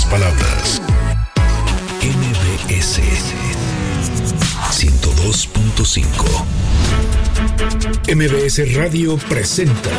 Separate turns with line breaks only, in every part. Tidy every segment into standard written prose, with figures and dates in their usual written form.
palabras. MBS 102.5. MBS Radio presenta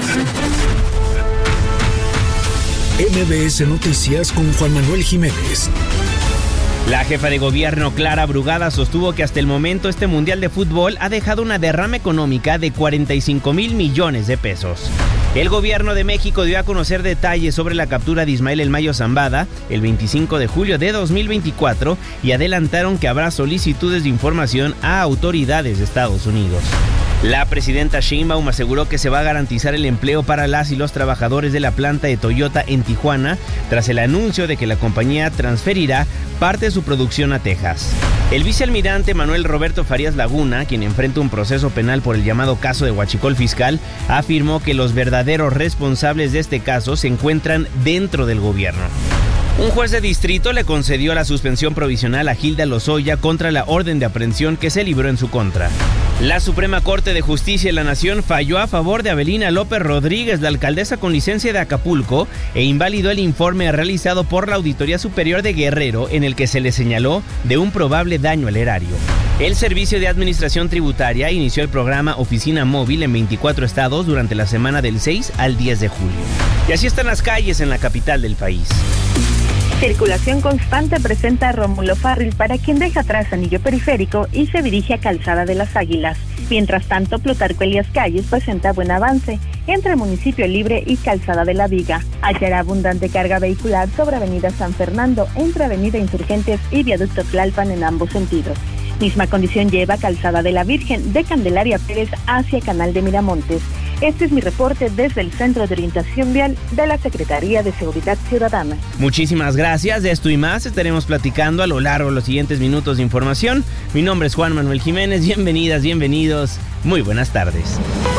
MBS Noticias con Juan Manuel Jiménez.
La jefa de gobierno, Clara Brugada, sostuvo que hasta el momento este Mundial de Fútbol ha dejado una derrama económica de 45,000 millones de pesos. El gobierno de México dio a conocer detalles sobre la captura de Ismael El Mayo Zambada el 25 de julio de 2024 y adelantaron que habrá solicitudes de información a autoridades de Estados Unidos. La presidenta Sheinbaum aseguró que se va a garantizar el empleo para las y los trabajadores de la planta de Toyota en Tijuana tras el anuncio de que la compañía transferirá parte de su producción a Texas. El vicealmirante Manuel Roberto Farías Laguna, quien enfrenta un proceso penal por el llamado caso de Huachicol Fiscal, afirmó que los verdaderos responsables de este caso se encuentran dentro del gobierno. Un juez de distrito le concedió la suspensión provisional a Hilda Lozoya contra la orden de aprehensión que se libró en su contra. La Suprema Corte de Justicia de la Nación falló a favor de Avelina López Rodríguez, la alcaldesa con licencia de Acapulco, e invalidó el informe realizado por la Auditoría Superior de Guerrero en el que se le señaló de un probable daño al erario. El Servicio de Administración Tributaria inició el programa Oficina Móvil en 24 estados durante la semana del 6 al 10 de julio. Y así están las calles en la capital del país.
Circulación constante presenta Rómulo Farril para quien deja atrás Anillo Periférico y se dirige a Calzada de las Águilas. Mientras tanto, Plutarco Elías Calles presenta buen avance entre Municipio Libre y Calzada de la Viga. Hallará abundante carga vehicular sobre Avenida San Fernando, entre Avenida Insurgentes y Viaducto Tlalpan en ambos sentidos. Misma condición lleva Calzada de la Virgen de Candelaria Pérez hacia Canal de Miramontes. Este es mi reporte desde el Centro de Orientación Vial de la Secretaría de Seguridad Ciudadana.
Muchísimas gracias. De esto y más estaremos platicando a lo largo de los siguientes minutos de información. Mi nombre es Juan Manuel Jiménez. Bienvenidas, bienvenidos. Muy buenas tardes.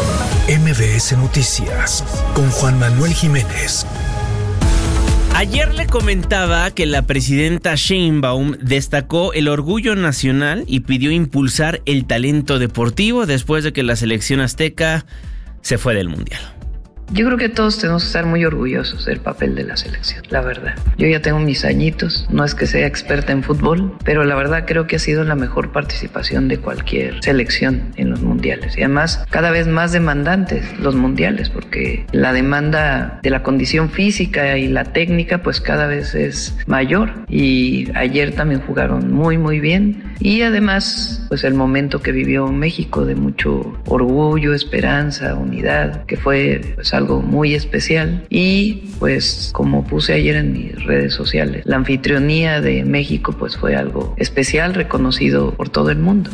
MBS Noticias con Juan Manuel Jiménez.
Ayer le comentaba que la presidenta Sheinbaum destacó el orgullo nacional y pidió impulsar el talento deportivo después de que la selección azteca se fue del Mundial.
Yo creo que todos tenemos que estar muy orgullosos del papel de la selección, la verdad. Yo ya tengo mis añitos, no es que sea experta en fútbol, pero la verdad creo que ha sido la mejor participación de cualquier selección en los mundiales. Y además, cada vez más demandantes los mundiales, porque la demanda de la condición física y la técnica pues cada vez es mayor. Y ayer también jugaron muy, muy bien. Y además, pues el momento que vivió México de mucho orgullo, esperanza, unidad, que fue pues algo muy especial. Y pues como puse ayer en mis redes sociales, la anfitrionía de México pues fue algo especial, reconocido por todo el mundo.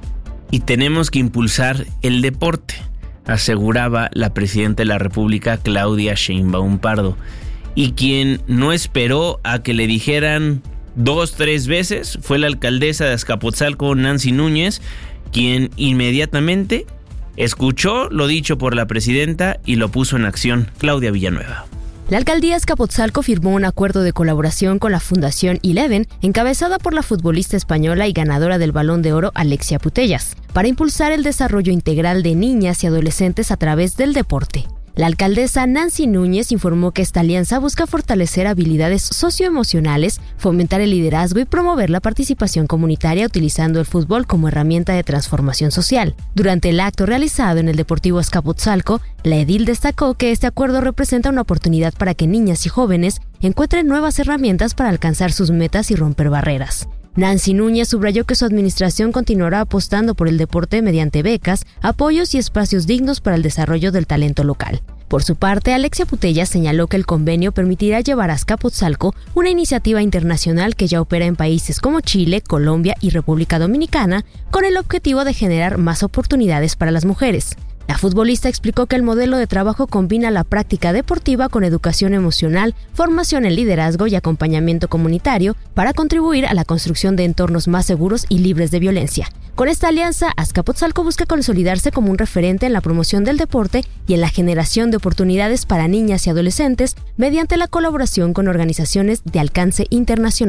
Y tenemos que impulsar el deporte, aseguraba la presidenta de la República, Claudia Sheinbaum Pardo. Y quien no esperó a que le dijeran 2-3 veces fue la alcaldesa de Azcapotzalco, Nancy Núñez, quien inmediatamente escuchó lo dicho por la presidenta y lo puso en acción. Claudia Villanueva.
La alcaldía de Azcapotzalco firmó un acuerdo de colaboración con la Fundación Eleven, encabezada por la futbolista española y ganadora del Balón de Oro Alexia Putellas, para impulsar el desarrollo integral de niñas y adolescentes a través del deporte. La alcaldesa Nancy Núñez informó que esta alianza busca fortalecer habilidades socioemocionales, fomentar el liderazgo y promover la participación comunitaria utilizando el fútbol como herramienta de transformación social. Durante el acto realizado en el Deportivo Azcapotzalco, la edil destacó que este acuerdo representa una oportunidad para que niñas y jóvenes encuentren nuevas herramientas para alcanzar sus metas y romper barreras. Nancy Núñez subrayó que su administración continuará apostando por el deporte mediante becas, apoyos y espacios dignos para el desarrollo del talento local. Por su parte, Alexia Putellas señaló que el convenio permitirá llevar a Azcapotzalco una iniciativa internacional que ya opera en países como Chile, Colombia y República Dominicana, con el objetivo de generar más oportunidades para las mujeres. La futbolista explicó que el modelo de trabajo combina la práctica deportiva con educación emocional, formación en liderazgo y acompañamiento comunitario para contribuir a la construcción de entornos más seguros y libres de violencia. Con esta alianza, Azcapotzalco busca consolidarse como un referente en la promoción del deporte y en la generación de oportunidades para niñas y adolescentes mediante la colaboración con organizaciones de alcance internacional.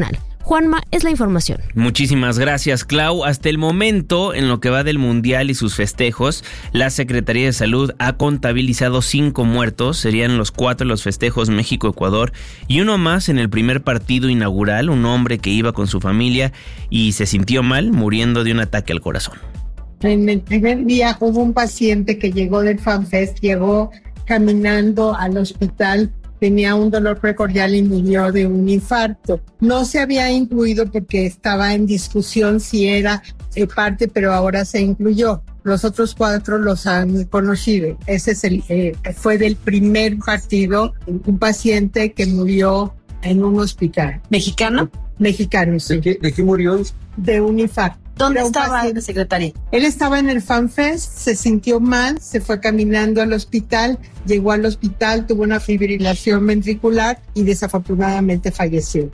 Juanma, es la información.
Muchísimas gracias, Clau. Hasta el momento, en lo que va del Mundial y sus festejos, la Secretaría de Salud ha contabilizado 5 muertos. Serían los 4 en los festejos México-Ecuador y uno más en el primer partido inaugural, un hombre que iba con su familia y se sintió mal, muriendo de un ataque al corazón.
En el primer día hubo un paciente que llegó del FanFest, llegó caminando al hospital, tenía un dolor precordial y murió de un infarto. No se había incluido porque estaba en discusión si era parte, pero ahora se incluyó. Los otros 4 los han conocido. Ese es fue del primer partido, un paciente que murió en un hospital.
¿Mexicano?
Mexicano, sí.
¿De qué murió?
De un infarto.
¿Dónde estaba la secretaria?
Él estaba en el FanFest, se sintió mal, se fue caminando al hospital, llegó al hospital, tuvo una fibrilación ventricular y desafortunadamente falleció.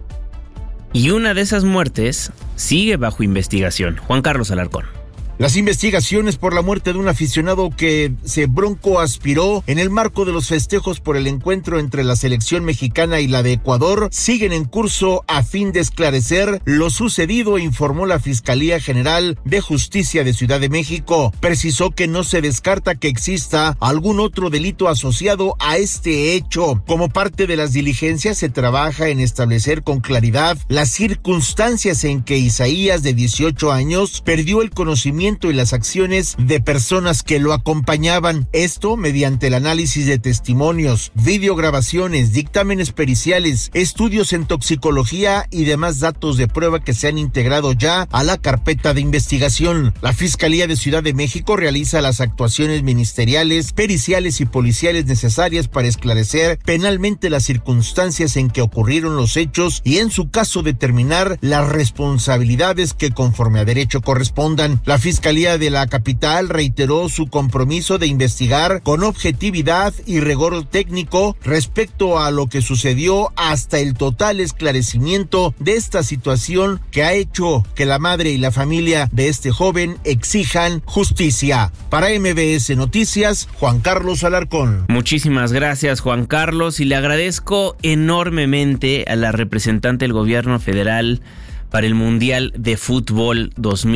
Y una de esas muertes sigue bajo investigación. Juan Carlos Alarcón.
Las investigaciones por la muerte de un aficionado que se broncoaspiró en el marco de los festejos por el encuentro entre la selección mexicana y la de Ecuador siguen en curso a fin de esclarecer lo sucedido, informó la Fiscalía General de Justicia de Ciudad de México. Precisó que no se descarta que exista algún otro delito asociado a este hecho. Como parte de las diligencias se trabaja en establecer con claridad las circunstancias en que Isaías, de 18 años, perdió el conocimiento y las acciones de personas que lo acompañaban. Esto mediante el análisis de testimonios, videograbaciones, dictámenes periciales, estudios en toxicología y demás datos de prueba que se han integrado ya a la carpeta de investigación. La Fiscalía de Ciudad de México realiza las actuaciones ministeriales, periciales y policiales necesarias para esclarecer penalmente las circunstancias en que ocurrieron los hechos y, en su caso, determinar las responsabilidades que conforme a derecho correspondan. La Fiscalía de la capital reiteró su compromiso de investigar con objetividad y rigor técnico respecto a lo que sucedió hasta el total esclarecimiento de esta situación que ha hecho que la madre y la familia de este joven exijan justicia. Para MBS Noticias, Juan Carlos Alarcón.
Muchísimas gracias, Juan Carlos, y le agradezco enormemente a la representante del gobierno federal para el Mundial de Fútbol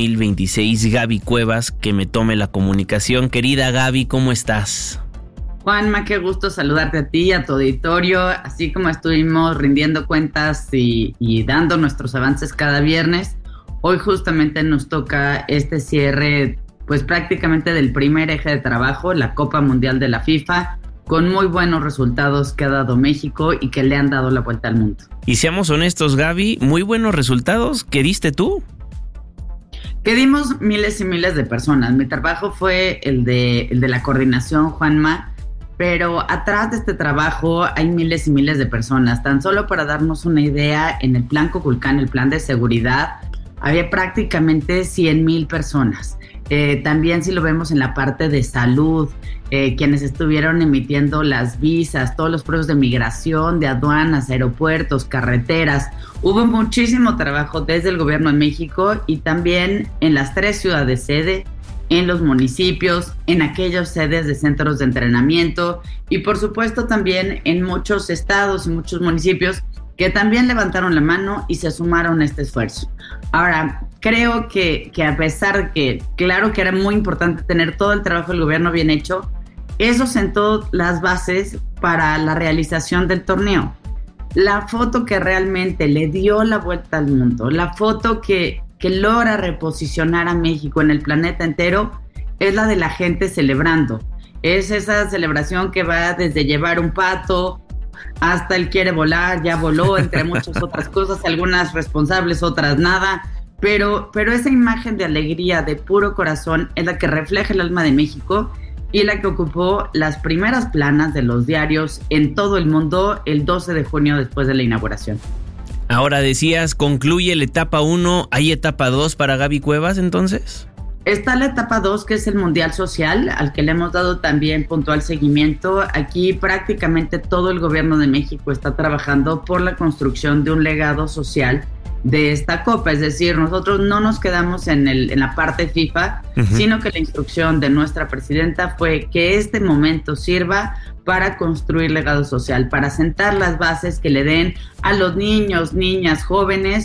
2026, Gaby Cuevas, que me tome la comunicación. Querida Gaby, ¿cómo estás?
Juanma, qué gusto saludarte a ti y a tu auditorio, así como estuvimos rindiendo cuentas y dando nuestros avances cada viernes. Hoy justamente nos toca este cierre, pues prácticamente del primer eje de trabajo, la Copa Mundial de la FIFA, con muy buenos resultados que ha dado México y que le han dado la vuelta al mundo.
Y seamos honestos, Gaby, muy buenos resultados que diste tú.
Que dimos miles y miles de personas. Mi trabajo fue el de la coordinación, Juanma, pero atrás de este trabajo hay miles y miles de personas. Tan solo para darnos una idea, en el plan Kukulcán, el plan de seguridad, había prácticamente 100,000 personas. También si lo vemos en la parte de salud, quienes estuvieron emitiendo las visas, todos los procesos de migración, de aduanas, aeropuertos, carreteras. Hubo muchísimo trabajo desde el gobierno de México y también en las 3 ciudades sede, en los municipios, en aquellas sedes de centros de entrenamiento y por supuesto también en muchos estados y muchos municipios que también levantaron la mano y se sumaron a este esfuerzo. Ahora, creo que a pesar de que, claro que era muy importante tener todo el trabajo del gobierno bien hecho, eso sentó las bases para la realización del torneo. La foto que realmente le dio la vuelta al mundo, la foto que logra reposicionar a México en el planeta entero, es la de la gente celebrando. Es esa celebración que va desde llevar un pato hasta el quiere volar, ya voló, entre muchas otras cosas, algunas responsables, otras nada, pero esa imagen de alegría, de puro corazón, es la que refleja el alma de México y la que ocupó las primeras planas de los diarios en todo el mundo el 12 de junio después de la inauguración.
Ahora decías, concluye la etapa 1, ¿hay etapa 2 para Gaby Cuevas entonces?
Está la etapa 2, que es el Mundial Social, al que le hemos dado también puntual seguimiento. Aquí prácticamente todo el gobierno de México está trabajando por la construcción de un legado social de esta Copa. Es decir, nosotros no nos quedamos en la parte FIFA, sino que la instrucción de nuestra presidenta fue que este momento sirva para construir legado social, para sentar las bases que le den a los niños, niñas, jóvenes,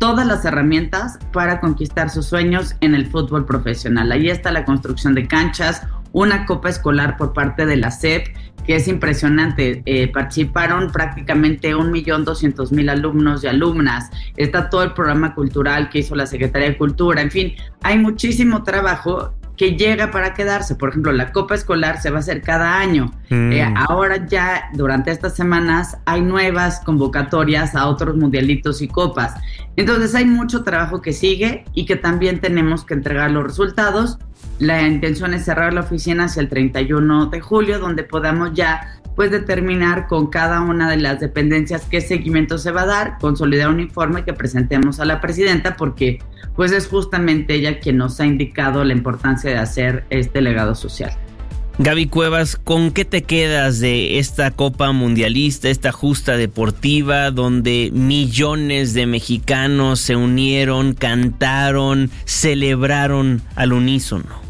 todas las herramientas para conquistar sus sueños en el fútbol profesional. Ahí está la construcción de canchas, una copa escolar por parte de la SEP, que es impresionante. Participaron prácticamente 1.200.000 alumnos y alumnas. Está todo el programa cultural que hizo la Secretaría de Cultura. En fin, hay muchísimo trabajo que llega para quedarse. Por ejemplo, la copa escolar se va a hacer cada año. Ahora ya, durante estas semanas, hay nuevas convocatorias a otros mundialitos y copas. Entonces hay mucho trabajo que sigue y que también tenemos que entregar los resultados. La intención es cerrar la oficina hacia el 31 de julio, donde podamos ya determinar con cada una de las dependencias qué seguimiento se va a dar, consolidar un informe que presentemos a la presidenta, porque es justamente ella quien nos ha indicado la importancia de hacer este legado social.
Gaby Cuevas, ¿con qué te quedas de esta Copa Mundialista, esta justa deportiva, donde millones de mexicanos se unieron, cantaron, celebraron al unísono?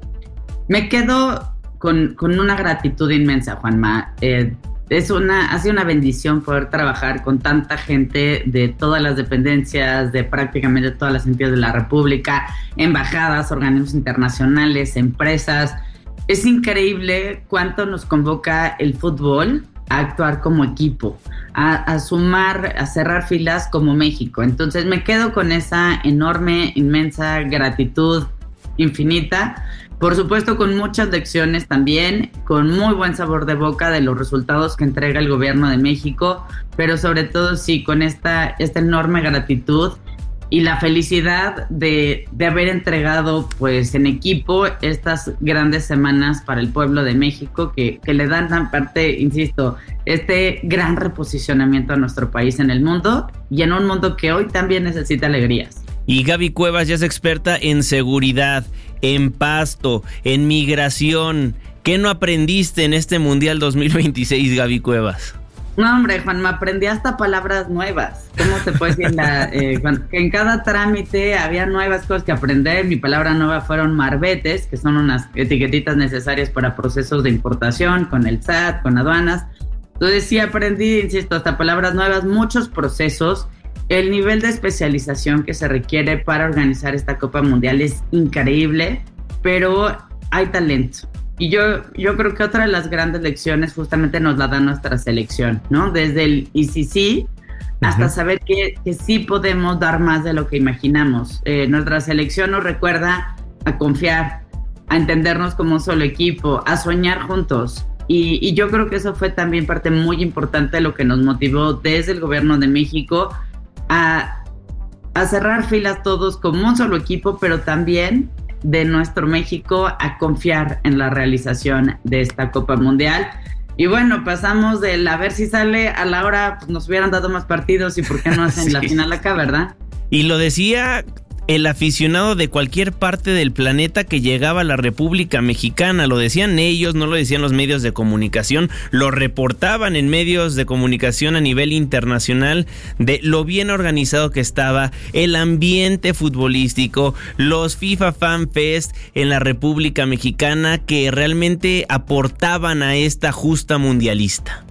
Me quedo con una gratitud inmensa, Juanma. Ha sido una bendición poder trabajar con tanta gente de todas las dependencias, de prácticamente todas las entidades de la República, embajadas, organismos internacionales, empresas. Es increíble cuánto nos convoca el fútbol a actuar como equipo, a sumar, a cerrar filas como México. Entonces me quedo con esa enorme, inmensa gratitud infinita. Por supuesto, con muchas lecciones también, con muy buen sabor de boca de los resultados que entrega el gobierno de México, pero sobre todo sí, con esta enorme gratitud y la felicidad de haber entregado en equipo estas grandes semanas para el pueblo de México que le dan tan parte, insisto, este gran reposicionamiento a nuestro país en el mundo y en un mundo que hoy también necesita alegrías.
Y Gaby Cuevas ya es experta en seguridad, en pasto, en migración. ¿Qué no aprendiste en este Mundial 2026, Gaby Cuevas?
No, hombre, Juan, me aprendí hasta palabras nuevas. ¿Cómo se puede decir? En cada trámite había nuevas cosas que aprender. Mi palabra nueva fueron marbetes, que son unas etiquetitas necesarias para procesos de importación, con el SAT, con aduanas. Entonces sí aprendí, insisto, hasta palabras nuevas, muchos procesos. El nivel de especialización que se requiere para organizar esta Copa Mundial es increíble, pero hay talento. Y yo creo que otra de las grandes lecciones justamente nos la da nuestra selección, ¿no? Desde el ICC hasta saber que sí podemos dar más de lo que imaginamos. Nuestra selección nos recuerda a confiar, a entendernos como un solo equipo, a soñar juntos. Y yo creo que eso fue también parte muy importante de lo que nos motivó desde el gobierno de México a cerrar filas todos como un solo equipo, pero también de nuestro México a confiar en la realización de esta Copa Mundial. Y bueno, pasamos del a ver si sale a la hora, nos hubieran dado más partidos y por qué no hacen la final acá, ¿verdad?
Y lo decía el aficionado de cualquier parte del planeta que llegaba a la República Mexicana. Lo decían ellos, no lo decían los medios de comunicación, lo reportaban en medios de comunicación a nivel internacional de lo bien organizado que estaba el ambiente futbolístico, los FIFA Fan Fest en la República Mexicana que realmente aportaban a esta justa mundialista.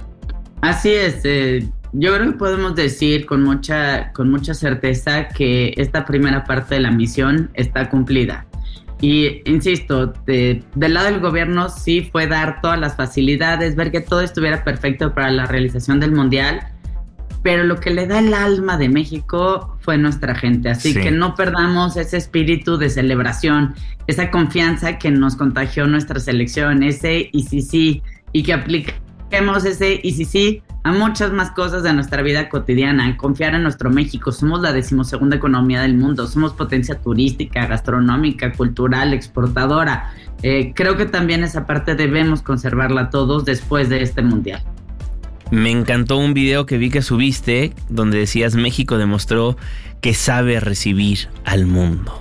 Así es, yo creo que podemos decir con mucha certeza que esta primera parte de la misión está cumplida. Y insisto, del lado del gobierno sí fue dar todas las facilidades, ver que todo estuviera perfecto para la realización del Mundial, pero lo que le da el alma de México fue nuestra gente. Así que no perdamos ese espíritu de celebración, esa confianza que nos contagió nuestra selección, ese ICC, y que apliquemos ese ICC a muchas más cosas de nuestra vida cotidiana, confiar en nuestro México. Somos la 12ª economía del mundo, somos potencia turística, gastronómica, cultural, exportadora. Creo que también esa parte debemos conservarla todos después de este Mundial.
Me encantó un video que vi que subiste donde decías México demostró que sabe recibir al mundo.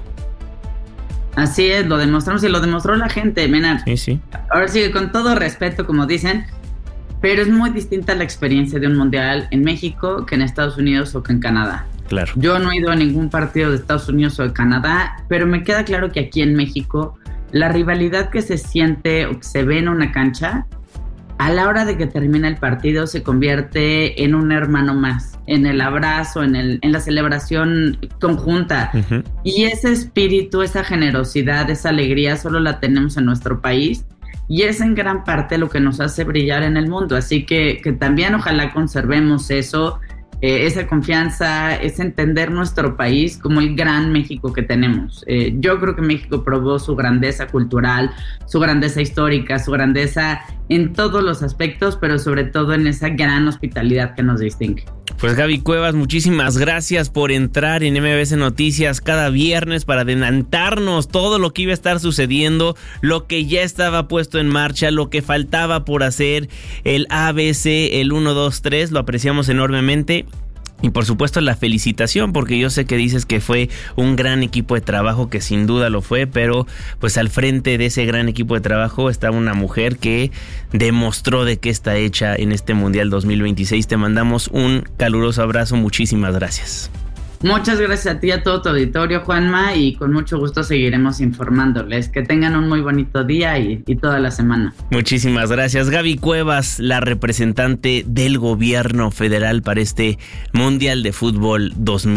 Así es, lo demostramos y lo demostró la gente, Menard.
Sí.
Ahora sí, con todo respeto, como dicen, pero es muy distinta la experiencia de un mundial en México que en Estados Unidos o que en Canadá.
Claro.
Yo no he ido a ningún partido de Estados Unidos o de Canadá, pero me queda claro que aquí en México la rivalidad que se siente o que se ve en una cancha a la hora de que termina el partido se convierte en un hermano más, en el abrazo, en la celebración conjunta. Uh-huh. Y ese espíritu, esa generosidad, esa alegría solo la tenemos en nuestro país y es en gran parte lo que nos hace brillar en el mundo. Así que también ojalá conservemos eso, esa confianza, es entender nuestro país como el gran México que tenemos. Yo creo que México probó su grandeza cultural, su grandeza histórica, su grandeza en todos los aspectos, pero sobre todo en esa gran hospitalidad que nos distingue.
Pues Gaby Cuevas, muchísimas gracias por entrar en MBS Noticias cada viernes para adelantarnos todo lo que iba a estar sucediendo, lo que ya estaba puesto en marcha, lo que faltaba por hacer, el ABC, el 1, 2, 3, lo apreciamos enormemente. Y por supuesto la felicitación, porque yo sé que dices que fue un gran equipo de trabajo, que sin duda lo fue, pero pues al frente de ese gran equipo de trabajo estaba una mujer que demostró de qué está hecha en este Mundial 2026. Te mandamos un caluroso abrazo, muchísimas gracias.
Muchas gracias a ti y a todo tu auditorio, Juanma, y con mucho gusto seguiremos informándoles. Que tengan un muy bonito día y toda la semana.
Muchísimas gracias. Gaby Cuevas, la representante del gobierno federal para este Mundial de Fútbol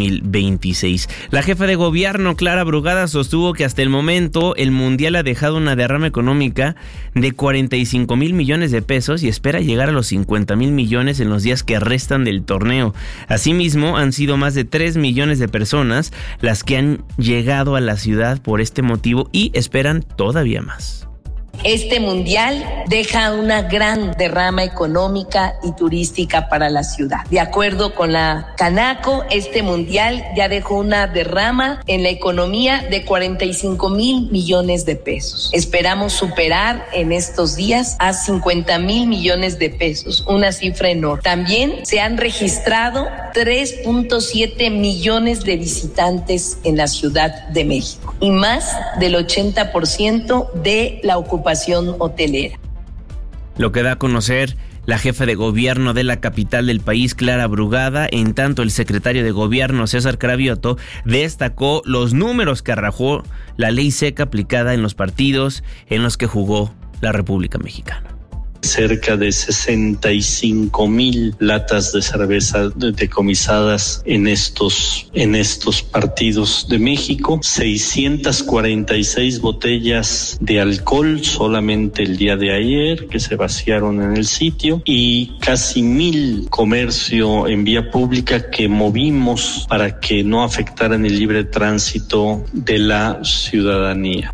2026. La jefa de gobierno, Clara Brugada, sostuvo que hasta el momento el Mundial ha dejado una derrama económica de 45,000 millones de pesos y espera llegar a los 50,000 millones en los días que restan del torneo. Asimismo, han sido más de 3 millones de personas las que han llegado a la ciudad por este motivo y esperan todavía más.
Este mundial deja una gran derrama económica y turística para la ciudad. De acuerdo con la Canaco, este mundial ya dejó una derrama en la economía de 45,000 millones de pesos. Esperamos superar en estos días a 50,000 millones de pesos, una cifra enorme. También se han registrado 3.7 millones de visitantes en la Ciudad de México y más del 80% de la ocupación hotelera.
Lo que da a conocer la jefa de gobierno de la capital del país, Clara Brugada. En tanto, el secretario de gobierno, César Cravioto, destacó los números que arrojó la ley seca aplicada en los partidos en los que jugó la República Mexicana.
Cerca de 65,000 latas de cerveza decomisadas en estos partidos de México, 646 botellas de alcohol solamente el día de ayer que se vaciaron en el sitio y casi 1,000 comercio en vía pública que movimos para que no afectaran el libre tránsito de la ciudadanía.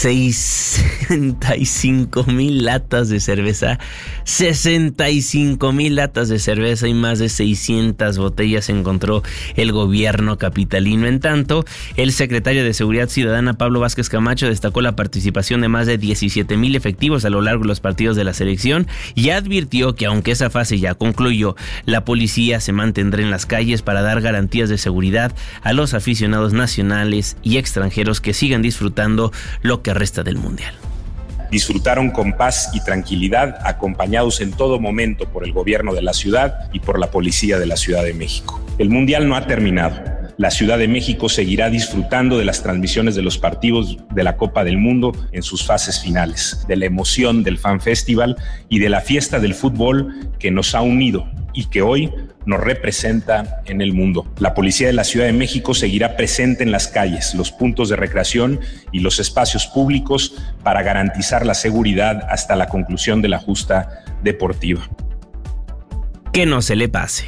65,000 latas de cerveza, 65,000 latas de cerveza y más de 600 botellas encontró el gobierno capitalino. En tanto, el secretario de Seguridad Ciudadana, Pablo Vázquez Camacho, destacó la participación de más de 17,000 efectivos a lo largo de los partidos de la selección y advirtió que aunque esa fase ya concluyó, la policía se mantendrá en las calles para dar garantías de seguridad a los aficionados nacionales y extranjeros que sigan disfrutando lo que resta del Mundial.
Disfrutaron con paz y tranquilidad, acompañados en todo momento por el gobierno de la ciudad y por la policía de la Ciudad de México. El Mundial no ha terminado. La Ciudad de México seguirá disfrutando de las transmisiones de los partidos de la Copa del Mundo en sus fases finales, de la emoción del Fan Festival y de la fiesta del fútbol que nos ha unido y que hoy nos representa en el mundo. La Policía de la Ciudad de México seguirá presente en las calles, los puntos de recreación y los espacios públicos para garantizar la seguridad hasta la conclusión de la justa deportiva.
Que no se le pase.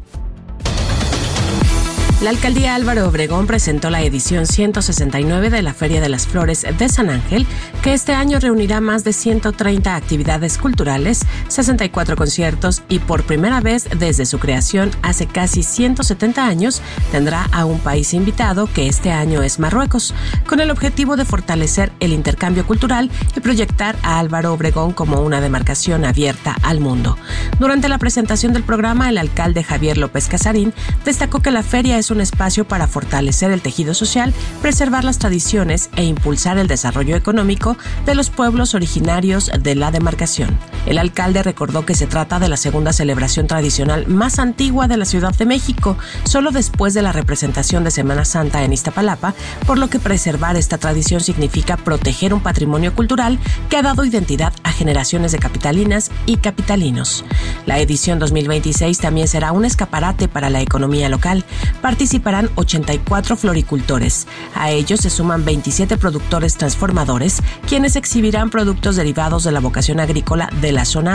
La alcaldía Álvaro Obregón presentó la edición 169 de la Feria de las Flores de San Ángel, que este año reunirá más de 130 actividades culturales, 64 conciertos y por primera vez desde su creación hace casi 170 años tendrá a un país invitado que este año es Marruecos, con el objetivo de fortalecer el intercambio cultural y proyectar a Álvaro Obregón como una demarcación abierta al mundo. Durante la presentación del programa, el alcalde Javier López Casarín destacó que la feria es un espacio para fortalecer el tejido social, preservar las tradiciones e impulsar el desarrollo económico de los pueblos originarios de la demarcación. El alcalde recordó que se trata de la segunda celebración tradicional más antigua de la Ciudad de México, solo después de la representación de Semana Santa en Iztapalapa, por lo que preservar esta tradición significa proteger un patrimonio cultural que ha dado identidad a generaciones de capitalinas y capitalinos. La edición 2026 también será un escaparate para la economía local. Participarán 84 floricultores. A ellos se suman 27 productores transformadores, quienes exhibirán productos derivados de la vocación agrícola de la zona